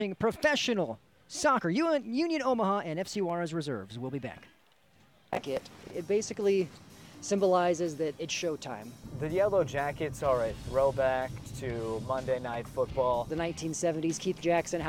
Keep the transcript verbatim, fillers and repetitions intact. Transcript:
Professional soccer, Union Omaha and F C Juarez Reserves. We'll be back. It, it basically symbolizes that it's showtime. The Yellow Jackets are a throwback to Monday Night Football. The nineteen seventies, Keith Jackson.